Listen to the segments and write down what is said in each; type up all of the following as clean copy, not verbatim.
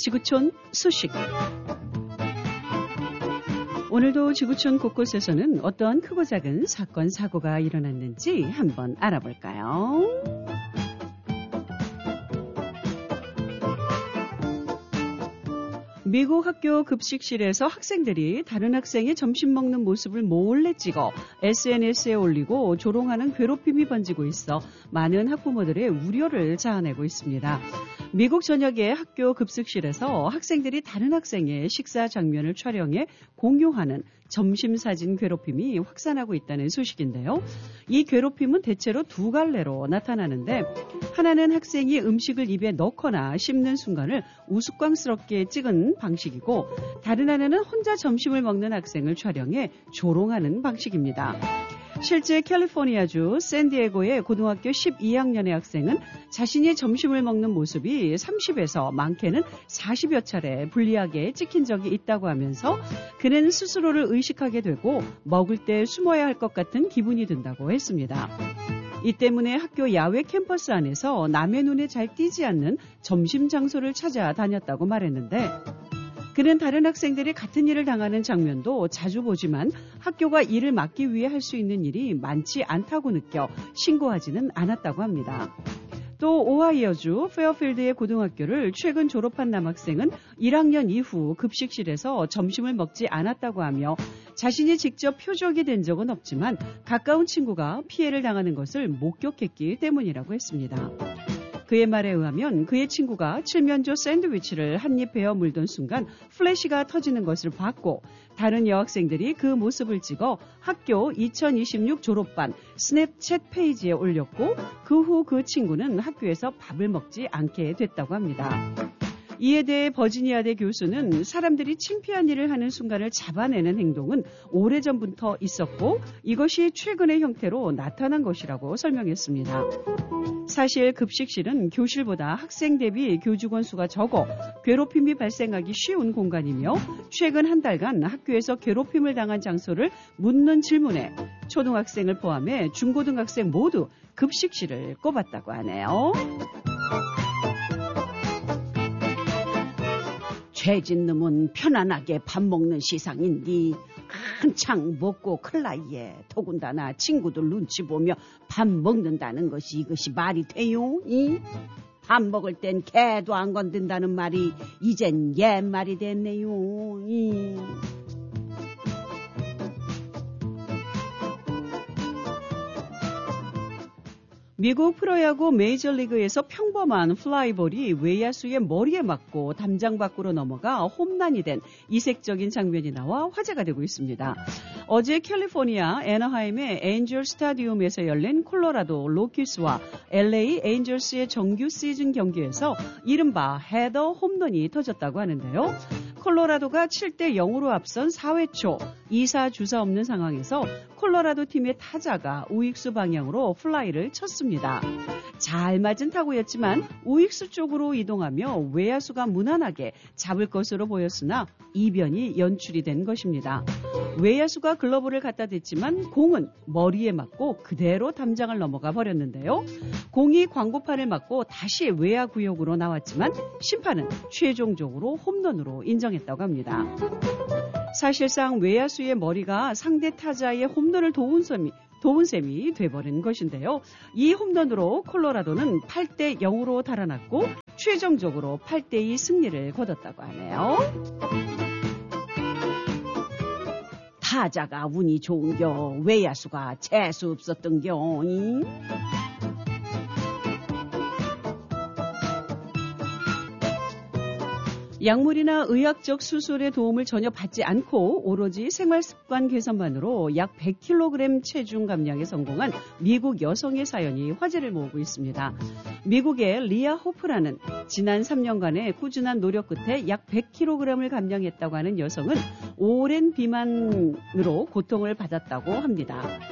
지구촌 소식. 오늘도 지구촌 곳곳에서는 어떤 크고 작은 사건, 사고가 일어났는지 한번 알아볼까요? 미국 학교 급식실에서 학생들이 다른 학생의 점심 먹는 모습을 몰래 찍어 SNS에 올리고 조롱하는 괴롭힘이 번지고 있어 많은 학부모들의 우려를 자아내고 있습니다. 미국 전역의 학교 급식실에서 학생들이 다른 학생의 식사 장면을 촬영해 공유하는 점심 사진 괴롭힘이 확산하고 있다는 소식인데요. 이 괴롭힘은 대체로 두 갈래로 나타나는데, 하나는 학생이 음식을 입에 넣거나 씹는 순간을 우스꽝스럽게 찍은 방식이고, 다른 하나는 혼자 점심을 먹는 학생을 촬영해 조롱하는 방식입니다. 실제 캘리포니아주 샌디에고의 고등학교 12학년의 학생은 자신이 점심을 먹는 모습이 30에서 많게는 40여 차례 불리하게 찍힌 적이 있다고 하면서 그는 스스로를 의식하게 되고 먹을 때 숨어야 할 것 같은 기분이 든다고 했습니다. 이 때문에 학교 야외 캠퍼스 안에서 남의 눈에 잘 띄지 않는 점심 장소를 찾아다녔다고 말했는데, 그는 다른 학생들이 같은 일을 당하는 장면도 자주 보지만 학교가 이를 막기 위해 할 수 있는 일이 많지 않다고 느껴 신고하지는 않았다고 합니다. 또 오하이오주 페어필드의 고등학교를 최근 졸업한 남학생은 1학년 이후 급식실에서 점심을 먹지 않았다고 하며 자신이 직접 표적이 된 적은 없지만 가까운 친구가 피해를 당하는 것을 목격했기 때문이라고 했습니다. 그의 말에 의하면 그의 친구가 칠면조 샌드위치를 한 입 베어 물던 순간 플래시가 터지는 것을 봤고, 다른 여학생들이 그 모습을 찍어 학교 2026 졸업반 스냅챗 페이지에 올렸고, 그 후 그 친구는 학교에서 밥을 먹지 않게 됐다고 합니다. 이에 대해 버지니아대 교수는 사람들이 창피한 일을 하는 순간을 잡아내는 행동은 오래전부터 있었고 이것이 최근의 형태로 나타난 것이라고 설명했습니다. 사실 급식실은 교실보다 학생 대비 교직원 수가 적어 괴롭힘이 발생하기 쉬운 공간이며, 최근 한 달간 학교에서 괴롭힘을 당한 장소를 묻는 질문에 초등학생을 포함해 중고등학생 모두 급식실을 꼽았다고 하네요. 죄진 놈은 편안하게 밥 먹는 시상인디 한창 먹고 클 나이에 더군다나 친구들 눈치 보며 밥 먹는다는 것이 이것이 말이 돼요? 밥 먹을 땐 개도 안 건든다는 말이 이젠 옛말이 됐네요. 미국 프로야구 메이저리그에서 평범한 플라이볼이 외야수의 머리에 맞고 담장 밖으로 넘어가 홈런이 된 이색적인 장면이 나와 화제가 되고 있습니다. 어제 캘리포니아 애너하임의 엔젤 스타디움에서 열린 콜로라도 로키스와 LA 엔젤스의 정규 시즌 경기에서 이른바 헤더 홈런이 터졌다고 하는데요. 콜로라도가 7대 0으로 앞선 4회 초 2사 주사 없는 상황에서 콜로라도 팀의 타자가 우익수 방향으로 플라이를 쳤습니다. 잘 맞은 타구였지만 우익수 쪽으로 이동하며 외야수가 무난하게 잡을 것으로 보였으나 이변이 연출이 된 것입니다. 외야수가 글러브를 갖다 댔지만 공은 머리에 맞고 그대로 담장을 넘어가 버렸는데요. 공이 광고판을 맞고 다시 외야 구역으로 나왔지만 심판은 최종적으로 홈런으로 인정했다고 합니다. 사실상 외야수의 머리가 상대 타자의 홈런을 도운 셈이 돼버린 것인데요. 이 홈런으로 콜로라도는 8대 0으로 달아났고 최종적으로 8대 2 승리를 거뒀다고 하네요. 타자가 운이 좋은겨 외야수가 재수 없었던겨. 약물이나 의학적 수술의 도움을 전혀 받지 않고 오로지 생활습관 개선만으로 약 100kg 체중 감량에 성공한 미국 여성의 사연이 화제를 모으고 있습니다. 미국의 리아 호프라는 지난 3년간의 꾸준한 노력 끝에 약 100kg을 감량했다고 하는 여성은 오랜 비만으로 고통을 받았다고 합니다.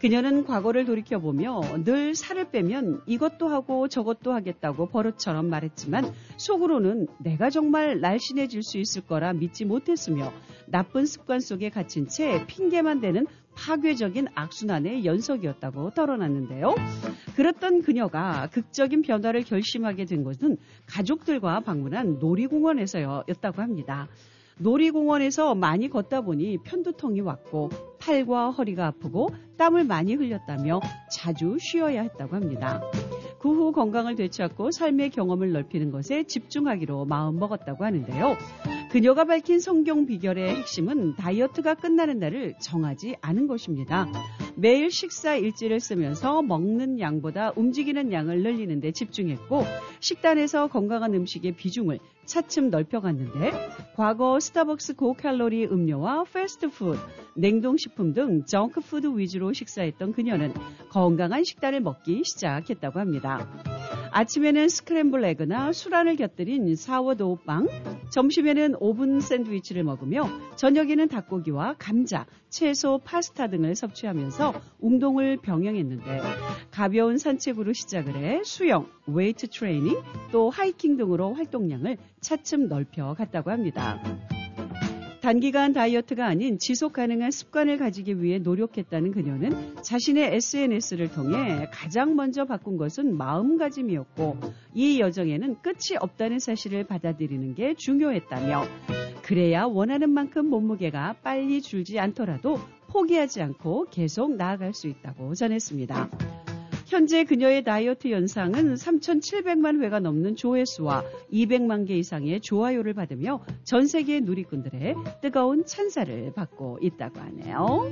그녀는 과거를 돌이켜보며 늘 살을 빼면 이것도 하고 저것도 하겠다고 버릇처럼 말했지만 속으로는 내가 정말 날씬해질 수 있을 거라 믿지 못했으며 나쁜 습관 속에 갇힌 채 핑계만 대는 파괴적인 악순환의 연속이었다고 털어놨는데요. 그랬던 그녀가 극적인 변화를 결심하게 된 것은 가족들과 방문한 놀이공원에서였다고 합니다. 놀이공원에서 많이 걷다 보니 편두통이 왔고 팔과 허리가 아프고 땀을 많이 흘렸다며 자주 쉬어야 했다고 합니다. 그 후 건강을 되찾고 삶의 경험을 넓히는 것에 집중하기로 마음먹었다고 하는데요. 그녀가 밝힌 성경 비결의 핵심은 다이어트가 끝나는 날을 정하지 않은 것입니다. 매일 식사 일지를 쓰면서 먹는 양보다 움직이는 양을 늘리는 데 집중했고 식단에서 건강한 음식의 비중을 차츰 넓혀갔는데 과거 스타벅스 고칼로리 음료와 패스트푸드, 냉동식품 등 정크푸드 위주로 식사했던 그녀는 건강한 식단을 먹기 시작했다고 합니다. 아침에는 스크램블 에그나 술안을 곁들인 사워도우 빵, 점심에는 오븐 샌드위치를 먹으며 저녁에는 닭고기와 감자, 채소, 파스타 등을 섭취하면서 운동을 병행했는데 가벼운 산책으로 시작을 해 수영, 웨이트 트레이닝, 또 하이킹 등으로 활동량을 차츰 넓혀갔다고 합니다. 단기간 다이어트가 아닌 지속 가능한 습관을 가지기 위해 노력했다는 그녀는 자신의 SNS를 통해 가장 먼저 바꾼 것은 마음가짐이었고 이 여정에는 끝이 없다는 사실을 받아들이는 게 중요했다며 그래야 원하는 만큼 몸무게가 빨리 줄지 않더라도 포기하지 않고 계속 나아갈 수 있다고 전했습니다. 현재 그녀의 다이어트 영상은 3,700만 회가 넘는 조회수와 200만 개 이상의 좋아요를 받으며 전 세계 누리꾼들의 뜨거운 찬사를 받고 있다고 하네요.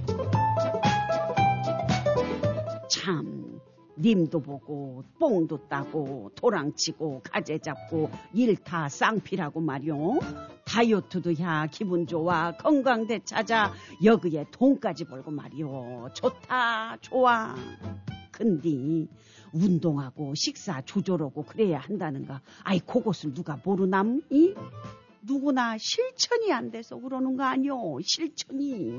참, 님도 보고 뽕도 따고 도랑치고 가재 잡고 일타 쌍피라고 말이오. 다이어트도 야 기분 좋아 건강대 찾아 여기에 돈까지 벌고 말이오. 좋다 좋아. 근데 운동하고 식사 조절하고 그래야 한다는가. 아이 그것을 누가 모르남? 이? 누구나 실천이 안 돼서 그러는 거 아니오. 실천이.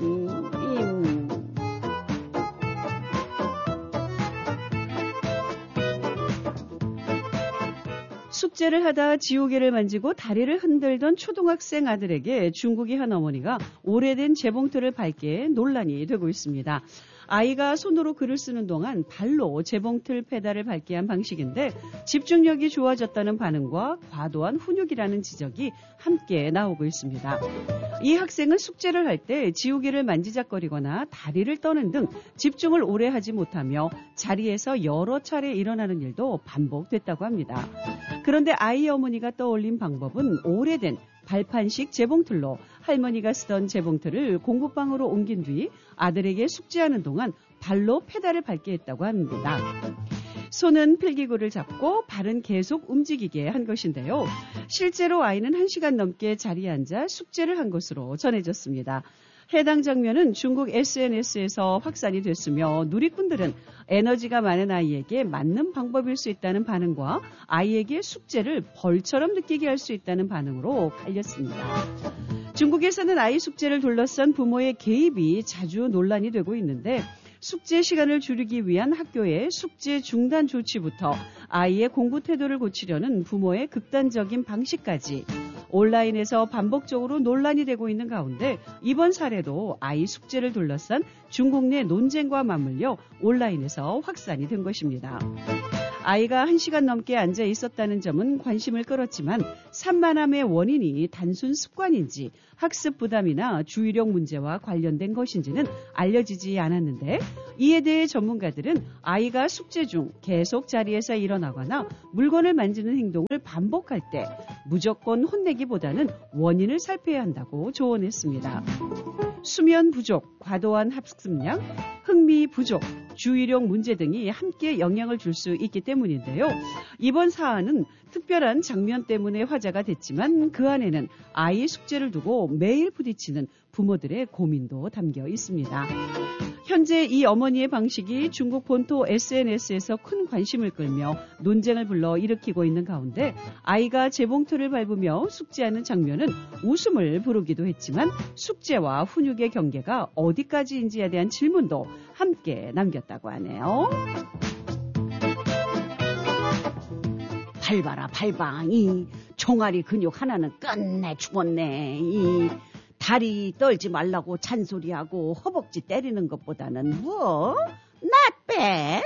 숙제를 하다 지우개를 만지고 다리를 흔들던 초등학생 아들에게 중국의 한 어머니가 오래된 재봉틀을 밟게 논란이 되고 있습니다. 아이가 손으로 글을 쓰는 동안 발로 재봉틀 페달을 밟게 한 방식인데 집중력이 좋아졌다는 반응과 과도한 훈육이라는 지적이 함께 나오고 있습니다. 이 학생은 숙제를 할 때 지우개를 만지작거리거나 다리를 떠는 등 집중을 오래 하지 못하며 자리에서 여러 차례 일어나는 일도 반복됐다고 합니다. 그런데 아이 어머니가 떠올린 방법은 오래된 발판식 재봉틀로 할머니가 쓰던 재봉틀을 공부방으로 옮긴 뒤 아들에게 숙제하는 동안 발로 페달을 밟게 했다고 합니다. 손은 필기구를 잡고 발은 계속 움직이게 한 것인데요. 실제로 아이는 1시간 넘게 자리에 앉아 숙제를 한 것으로 전해졌습니다. 해당 장면은 중국 SNS에서 확산이 됐으며 누리꾼들은 에너지가 많은 아이에게 맞는 방법일 수 있다는 반응과 아이에게 숙제를 벌처럼 느끼게 할 수 있다는 반응으로 갈렸습니다. 중국에서는 아이 숙제를 둘러싼 부모의 개입이 자주 논란이 되고 있는데 숙제 시간을 줄이기 위한 학교의 숙제 중단 조치부터 아이의 공부 태도를 고치려는 부모의 극단적인 방식까지 온라인에서 반복적으로 논란이 되고 있는 가운데 이번 사례도 아이 숙제를 둘러싼 중국 내 논쟁과 맞물려 온라인에서 확산이 된 것입니다. 아이가 1시간 넘게 앉아 있었다는 점은 관심을 끌었지만 산만함의 원인이 단순 습관인지 학습 부담이나 주의력 문제와 관련된 것인지는 알려지지 않았는데 이에 대해 전문가들은 아이가 숙제 중 계속 자리에서 일어나거나 물건을 만지는 행동을 반복할 때 무조건 혼내기보다는 원인을 살펴야 한다고 조언했습니다. 수면 부족, 과도한 학습량, 흥미 부족, 주의력 문제 등이 함께 영향을 줄 수 있기 때문인데요. 이번 사안은 특별한 장면 때문에 화제가 됐지만 그 안에는 아이 숙제를 두고 매일 부딪히는 부모들의 고민도 담겨 있습니다. 현재 이 어머니의 방식이 중국 본토 SNS에서 큰 관심을 끌며 논쟁을 불러 일으키고 있는 가운데 아이가 재봉틀을 밟으며 숙제하는 장면은 웃음을 부르기도 했지만 숙제와 훈육의 경계가 어디까지인지에 대한 질문도 함께 남겼다고 하네요. 밟아라 밟아 이 종아리 근육 하나는 끝내 죽었네. 이 다리 떨지 말라고 잔소리하고 허벅지 때리는 것보다는 뭐? Not bad.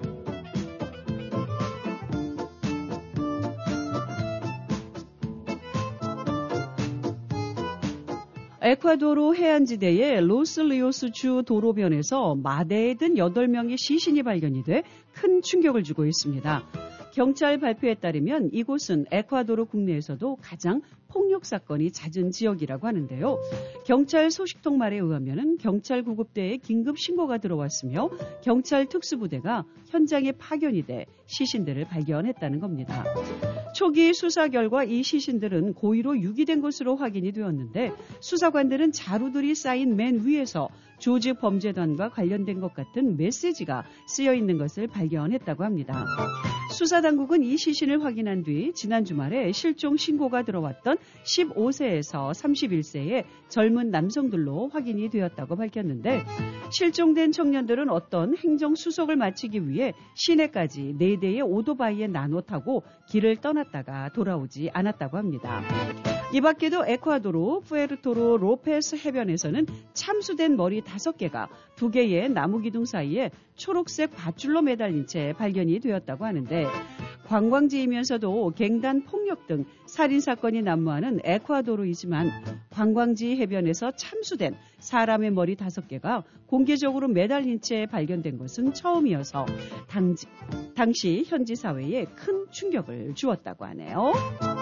에콰도르 해안지대의 로스리오스 주 도로변에서 마대에 든 8명의 시신이 발견이 돼 큰 충격을 주고 있습니다. 경찰 발표에 따르면 이곳은 에콰도르 국내에서도 가장 폭력 사건이 잦은 지역이라고 하는데요. 경찰 소식통 말에 의하면 경찰 구급대에 긴급 신고가 들어왔으며 경찰 특수부대가 현장에 파견이 돼 시신들을 발견했다는 겁니다. 초기 수사 결과 이 시신들은 고의로 유기된 것으로 확인이 되었는데 수사관들은 자루들이 쌓인 맨 위에서 조직 범죄단과 관련된 것 같은 메시지가 쓰여 있는 것을 발견했다고 합니다. 수사당국은 이 시신을 확인한 뒤 지난 주말에 실종 신고가 들어왔던 15세에서 31세의 젊은 남성들로 확인이 되었다고 밝혔는데 실종된 청년들은 어떤 행정수속을 마치기 위해 시내까지 4대의 오토바이에 나눠 타고 길을 떠났다가 돌아오지 않았다고 합니다. 이 밖에도 에콰도르 푸에르토로 로페스 해변에서는 참수된 머리 5개가 2개의 나무 기둥 사이에 초록색 밧줄로 매달린 채 발견이 되었다고 하는데 관광지이면서도 갱단 폭력 등 살인사건이 난무하는 에콰도르이지만 관광지 해변에서 참수된 사람의 머리 5개가 공개적으로 매달린 채 발견된 것은 처음이어서 당시 현지 사회에 큰 충격을 주었다고 하네요.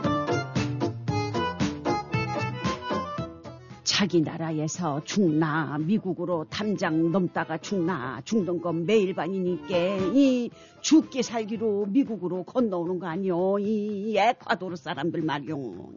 자기 나라에서 죽나 미국으로 담장 넘다가 죽는 건 매일반이니까 이 죽기 살기로 미국으로 건너오는 거 아니요. 이 에콰도르 사람들 말이요.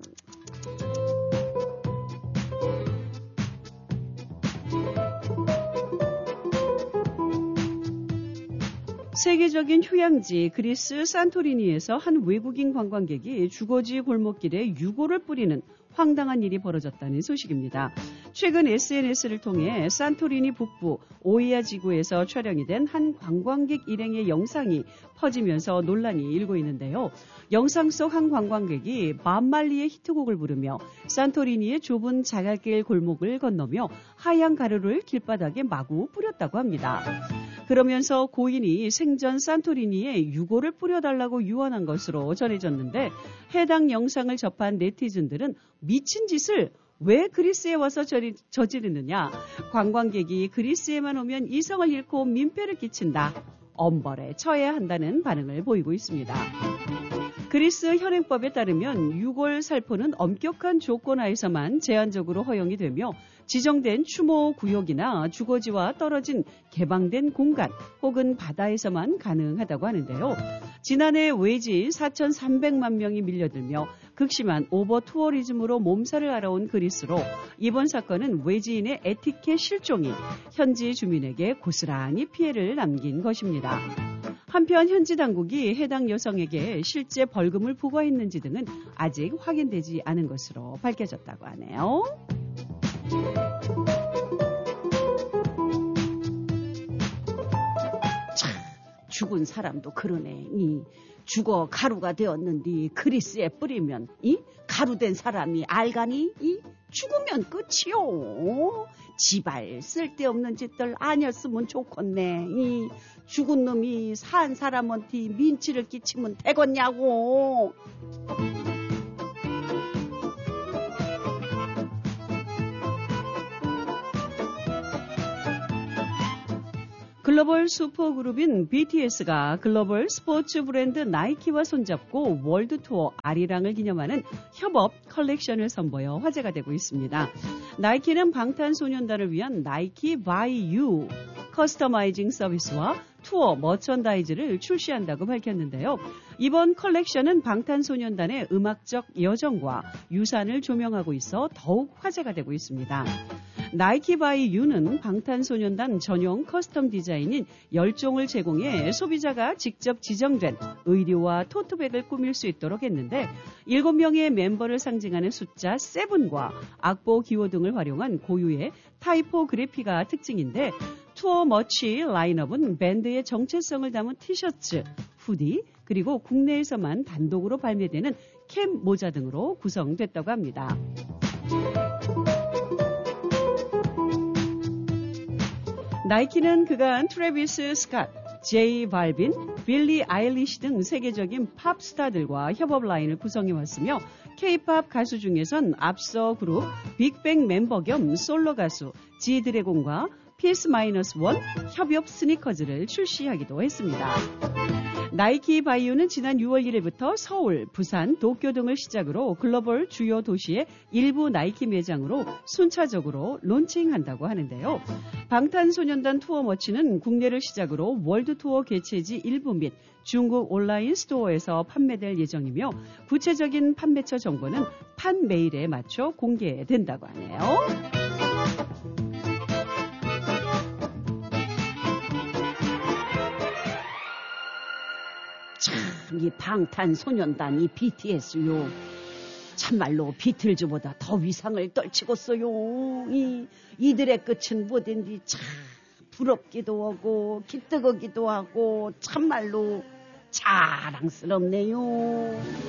세계적인 휴양지 그리스 산토리니에서 한 외국인 관광객이 주거지 골목길에 유골을 뿌리는 황당한 일이 벌어졌다는 소식입니다. 최근 SNS를 통해 산토리니 북부 오이아 지구에서 촬영이 된 한 관광객 일행의 영상이 퍼지면서 논란이 일고 있는데요. 영상 속 한 관광객이 밥 말리의 히트곡을 부르며 산토리니의 좁은 자갈길 골목을 건너며 하얀 가루를 길바닥에 마구 뿌렸다고 합니다. 그러면서 고인이 생전 산토리니에 유골을 뿌려달라고 유언한 것으로 전해졌는데 해당 영상을 접한 네티즌들은 미친 짓을 왜 그리스에 와서 저지르느냐. 관광객이 그리스에만 오면 이성을 잃고 민폐를 끼친다. 엄벌에 처해야 한다는 반응을 보이고 있습니다. 그리스 현행법에 따르면 유골 살포는 엄격한 조건 하에서만 제한적으로 허용이 되며 지정된 추모 구역이나 주거지와 떨어진 개방된 공간 혹은 바다에서만 가능하다고 하는데요. 지난해 외지인 4,300만 명이 밀려들며 극심한 오버 투어리즘으로 몸살을 앓아온 그리스로 이번 사건은 외지인의 에티켓 실종이 현지 주민에게 고스란히 피해를 남긴 것입니다. 한편 현지 당국이 해당 여성에게 실제 벌금을 부과했는지 등은 아직 확인되지 않은 것으로 밝혀졌다고 하네요. 참, 죽은 사람도 그러네. 이 죽어 가루가 되었는데 그리스에 뿌리면 이 가루된 사람이 알가니? 이 죽으면 끝이요. 지발 쓸데없는 짓들 아니었으면 좋겠네. 이 죽은 놈이 산 사람한테 민치를 끼치면 되겠냐고. 글로벌 슈퍼그룹인 BTS가 글로벌 스포츠 브랜드 나이키와 손잡고 월드 투어 아리랑을 기념하는 협업 컬렉션을 선보여 화제가 되고 있습니다. 나이키는 방탄소년단을 위한 나이키 by You 커스터마이징 서비스와 투어 머천다이즈를 출시한다고 밝혔는데요. 이번 컬렉션은 방탄소년단의 음악적 여정과 유산을 조명하고 있어 더욱 화제가 되고 있습니다. 나이키 바이 유는 방탄소년단 전용 커스텀 디자인인 10종을 제공해 소비자가 직접 지정된 의류와 토트백을 꾸밀 수 있도록 했는데 7명의 멤버를 상징하는 숫자 7과 악보 기호 등을 활용한 고유의 타이포그래피가 특징인데 투어 머치 라인업은 밴드의 정체성을 담은 티셔츠, 후디, 그리고 국내에서만 단독으로 발매되는 캠 모자 등으로 구성됐다고 합니다. 나이키는 그간 트래비스 스캇, 제이 발빈, 빌리 아일리시 등 세계적인 팝 스타들과 협업 라인을 구성해왔으며 K-팝 가수 중에선 앞서 그룹 빅뱅 멤버 겸 솔로 가수 지드래곤과 PS-1 협업 스니커즈를 출시하기도 했습니다. 나이키 바이오는 지난 6월 1일부터 서울, 부산, 도쿄 등을 시작으로 글로벌 주요 도시의 일부 나이키 매장으로 순차적으로 론칭한다고 하는데요. 방탄소년단 투어 머치는 국내를 시작으로 월드 투어 개최지 일부 및 중국 온라인 스토어에서 판매될 예정이며 구체적인 판매처 정보는 판 메일에 맞춰 공개된다고 하네요. 참 이 방탄소년단 이 BTS요. 참말로 비틀즈보다 더 위상을 떨치고서요. 이들의 끝은 뭐든지 참 부럽기도 하고 기특하기도 하고 참말로 자랑스럽네요.